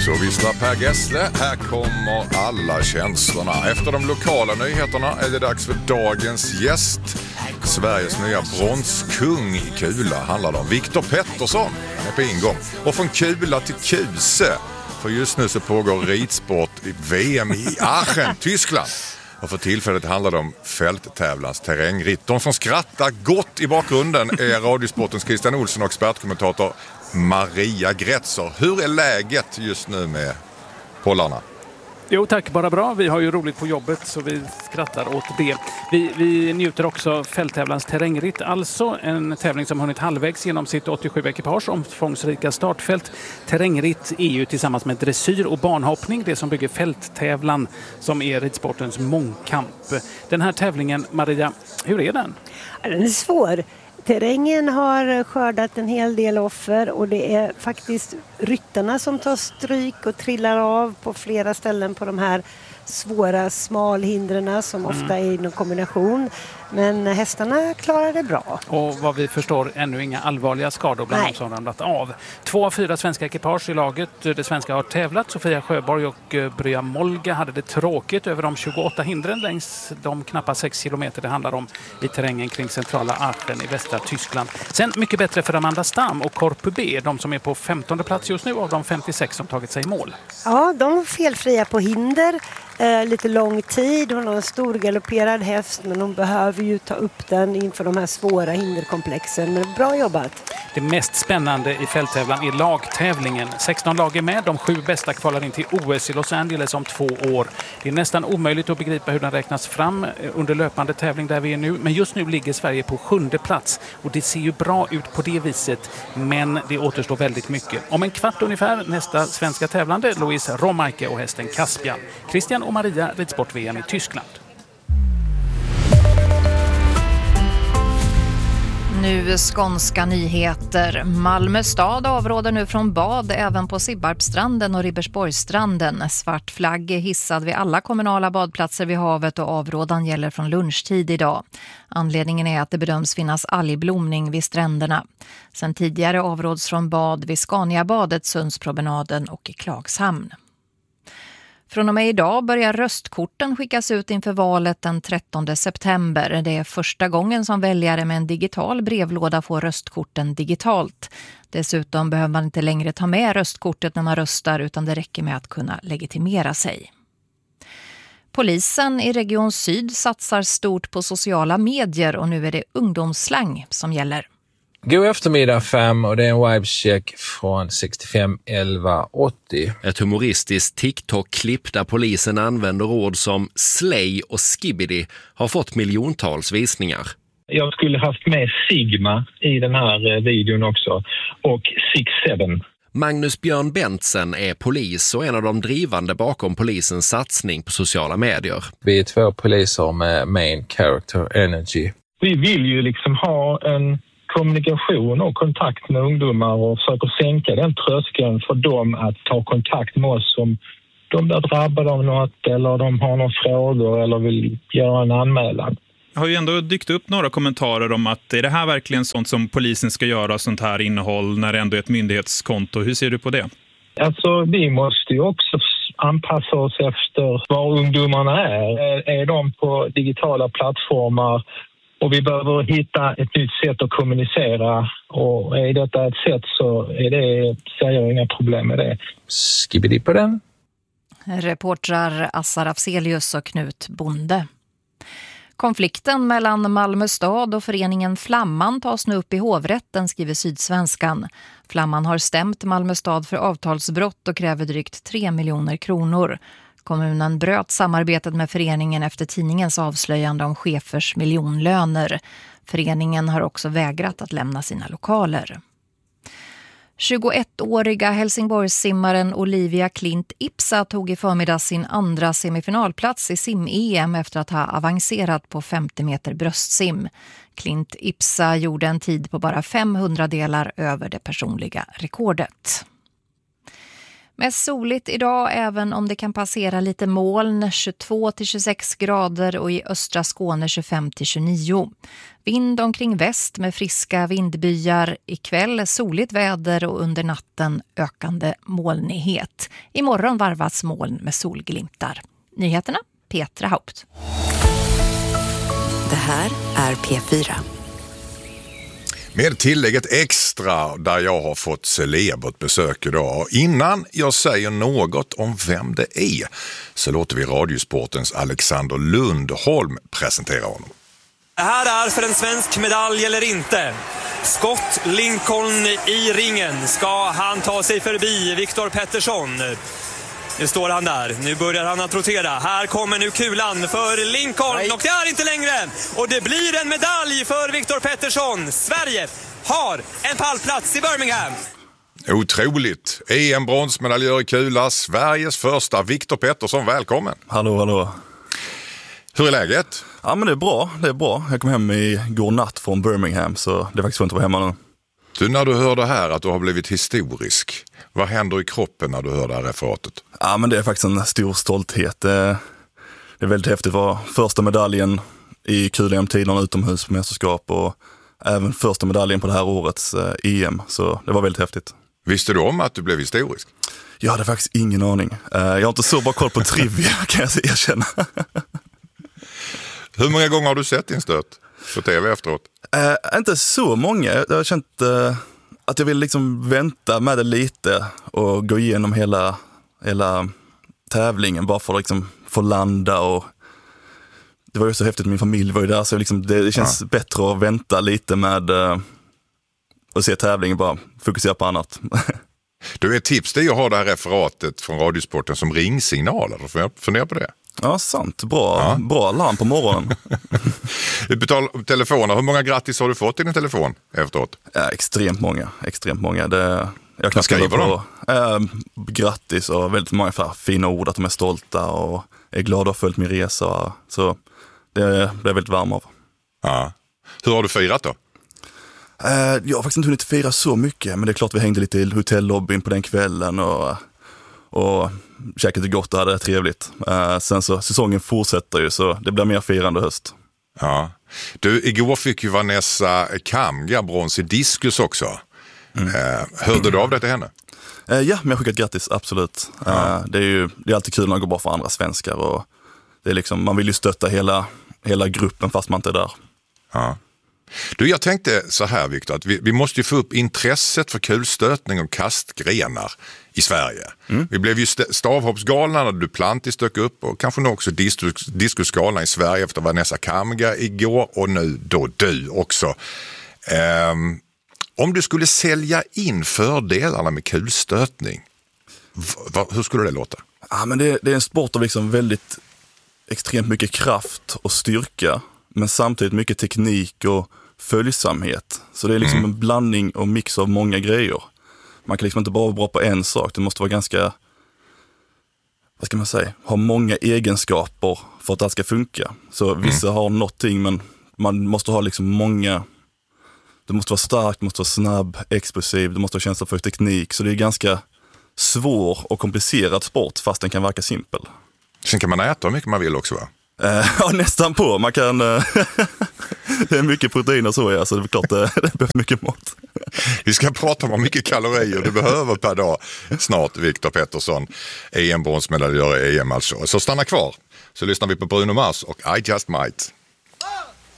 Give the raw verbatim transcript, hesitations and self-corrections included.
Så visslar Per Gessle, här kommer alla känslorna. Efter de lokala nyheterna är det dags för dagens gäst. Sveriges nya bronskung i kula handlar det om. Viktor Pettersson är på ingång. Och från kula till kuse. För just nu så pågår ridsport i V M i Aachen, Tyskland. Och för tillfället handlar det om fälttävlans terrängritt. De som skrattar gott i bakgrunden är Radiosportens Christian Olsson och expertkommentator Maria Gretzer. Hur är läget just nu med pollarna? Jo tack, bara bra. Vi har ju roligt på jobbet så vi skrattar åt det. Vi, vi njuter också fälttävlans terrängritt, alltså en tävling som hunnit halvvägs genom sitt åttiosju ekipage omfångsrika startfält. Terrängritt är ju tillsammans med dressyr och banhoppning det som bygger fälttävlan som är ridsportens mångkamp. Den här tävlingen, Maria, hur är den? Den är svår. Terrängen har skördat en hel del offer och det är faktiskt ryttarna som tar stryk och trillar av på flera ställen på de här svåra smalhindren som mm. ofta är i någon kombination. Men hästarna klarar det bra. Och vad vi förstår ännu inga allvarliga skador bland de som ramlat av. Två av fyra svenska ekipage i laget. Det svenska har tävlat. Sofia Sjöborg och Brya Molga hade det tråkigt över de tjugoåtta hindren längs de knappa sex kilometer det handlar om i terrängen kring centrala Aachen i västra Tyskland. Sen mycket bättre för Amanda Stam och Korpu B, de som är på femtonde plats just nu av de femtiosex som tagit sig i mål. Ja, de var felfria på hinder. Eh, lite lång tid. Hon har en stor galopperad häst men hon behöver ju ta upp den inför de här svåra hinderkomplexen. Men bra jobbat. Det mest spännande i fälttävlan är lagtävlingen. sexton lag är med. De sju bästa kvalar in till O S i Los Angeles om två år. Det är nästan omöjligt att begripa hur den räknas fram under löpande tävling där vi är nu. Men just nu ligger Sverige på sjunde plats. Och det ser ju bra ut på det viset. Men det återstår väldigt mycket. Om en kvart ungefär nästa svenska tävlande, Louise Romarke och hästen Caspian. Christian och Maria, ridsport-V M i Tyskland. Nu skånska nyheter. Malmö stad avråder nu från bad även på Sibbarpstranden och Ribersborgsstranden. Svart flagg är hissad vid alla kommunala badplatser vid havet och avrådan gäller från lunchtid idag. Anledningen är att det bedöms finnas algblomning vid stränderna. Sen tidigare avråds från bad vid Scaniabadet, Sundspromenaden och i Klagshamn. Från och med idag börjar röstkorten skickas ut inför valet den trettonde september. Det är första gången som väljare med en digital brevlåda får röstkorten digitalt. Dessutom behöver man inte längre ta med röstkortet när man röstar utan det räcker med att kunna legitimera sig. Polisen i Region Syd satsar stort på sociala medier och nu är det ungdomsslang som gäller. God eftermiddag fem och det är en vibecheck från sextiofem elva åttio. Ett humoristiskt TikTok-klipp där polisen använder ord som slay och skibidi har fått miljontals visningar. Jag skulle haft med Sigma i den här videon också och Six Seven. Magnus Björn Bentsen är polis och en av de drivande bakom polisens satsning på sociala medier. Vi är två poliser med main character energy. Vi vill ju liksom ha en kommunikation och kontakt med ungdomar och försöker sänka den tröskeln för dem att ta kontakt med oss om de blir drabbade av något eller de har några frågor eller vill göra en anmälan. Det har ju ändå dykt upp några kommentarer om att är det här verkligen sånt som polisen ska göra, sånt här innehåll när det ändå är ett myndighetskonto? Hur ser du på det? Alltså vi måste ju också anpassa oss efter var ungdomarna är. Är de på digitala plattformar? Och vi behöver hitta ett nytt sätt att kommunicera och är detta ett sätt så är det, ser jag inga problem med det. Skibidi på den. Reportrar Assar Afzelius och Knut Bonde. Konflikten mellan Malmö stad och föreningen Flamman tas nu upp i hovrätten, skriver Sydsvenskan. Flamman har stämt Malmö stad för avtalsbrott och kräver drygt tre miljoner kronor. Kommunen bröt samarbetet med föreningen efter tidningens avslöjande om chefers miljonlöner. Föreningen har också vägrat att lämna sina lokaler. tjugoettåriga Helsingborgssimmaren Olivia Klint Ipsa tog i förmiddag sin andra semifinalplats i sim-E M efter att ha avancerat på femtio meter bröstsim. Klint Ipsa gjorde en tid på bara femhundra delar över det personliga rekordet. Mest soligt idag även om det kan passera lite moln, tjugotvå till tjugosex grader och i östra Skåne tjugofem till tjugonio. Vind omkring väst med friska vindbyar, ikväll soligt väder och under natten ökande molnighet. Imorgon varvas moln med solglimtar. Nyheterna, Petra Haupt. Det här är P fyra. Med tillägget extra där jag har fått celebert besök idag. Innan jag säger något om vem det är så låter vi Radiosportens Alexander Lundholm presentera honom. Det här är för en svensk medalj eller inte. Scott Lincoln i ringen. Ska han ta sig förbi Viktor Pettersson? Nu står han där. Nu börjar han att rotera. Här kommer nu kulan för Lincoln. Nej. Och det är inte längre. Och det blir en medalj för Viktor Pettersson. Sverige har en pallplats i Birmingham. Otroligt. E M-bronsmedaljör i kula. Sveriges första Viktor Pettersson. Välkommen. Hallå, hallå. Hur är läget? Ja, men det är bra. Det är bra. Jag kom hem igår natt från Birmingham så det är faktiskt skönt att vara hemma nu. Du, när du hör det här att du har blivit historisk, vad händer i kroppen när du hör det här referatet? Ja, men det är faktiskt en stor stolthet. Det är väldigt häftigt att vara första medaljen i kul-E M-tiderna utomhusmästerskap och även första medaljen på det här årets E M. Så det var väldigt häftigt. Visste du om att du blev historisk? Jag hade faktiskt ingen aning. Jag har inte så bra koll på trivia kan jag erkänna. Hur många gånger har du sett din stöt på tv efteråt? Äh, inte så många. Jag har känt äh, att jag vill liksom vänta med det lite och gå igenom hela, hela tävlingen bara för att liksom få landa. Och det var ju så häftigt, min familj var ju där så liksom det, det känns ja. bättre att vänta lite med äh, att se tävlingen, bara fokusera på annat. Du, ett tips det är att ha det här referatet från Radiosporten som ringsignaler. Får jag fundera på det? Ja, sant. Bra, ja. bra larm på morgonen. Betal telefoner. Hur många grattis har du fått i din telefon efteråt? Ja, extremt många. Extremt många. Det, jag kan skriva på äh, grattis och väldigt många för fina ord att de är stolta och är glada och följt min resa. Så det, det är väldigt varm av. Ja. Hur har du firat då? Äh, jag har faktiskt inte hunnit fira så mycket, men det är klart vi hängde lite i hotellobbyn på den kvällen och... och käkade gott och hade det trevligt. Uh, sen så säsongen fortsätter ju så det blir mer firande höst. Ja. Du, igår fick ju Vanessa Kamga brons i diskus också. Mm. Uh, hörde du av det till henne? Uh, ja, men jag skickat grattis, absolut. Ja. Uh, det är ju det är alltid kul när det går bra för andra svenskar och det är liksom, man vill ju stötta hela, hela gruppen fast man inte är där. Ja. Du, jag tänkte så här Viktor, att vi, vi måste ju få upp intresset för kulstötning och kastgrenar i Sverige. Mm. Vi blev ju st- stavhoppsgalna när Duplantis dök upp och kanske nu också diskus, diskusgalna i Sverige efter Vanessa Kamga igår och nu då du också. Um, om du skulle sälja in fördelarna med kulstötning, v- v- hur skulle det låta? Ja, men det, det är en sport av liksom väldigt extremt mycket kraft och styrka. Men samtidigt mycket teknik och följsamhet. Så det är liksom mm. en blandning och mix av många grejer. Man kan liksom inte bara vara bra på en sak. Det måste vara ganska, vad ska man säga, ha många egenskaper för att det ska funka. Så vissa mm. har någonting, men man måste ha liksom många. Du måste vara stark, du måste vara snabb, explosiv, du måste ha känsla för teknik. Så det är ganska svår och komplicerad sport fast den kan verka simpel. Sen kan man äta hur mycket man vill också, va? Ja, nästan på. Man kan... det är mycket proteiner så, ja, så det är klart det, det behövs mycket mat. Vi ska prata om hur mycket kalorier du behöver per dag snart, Viktor Pettersson. E M-bronsmedaljör i E M alltså. Så stanna kvar, så lyssnar vi på Bruno Mars och I Just Might.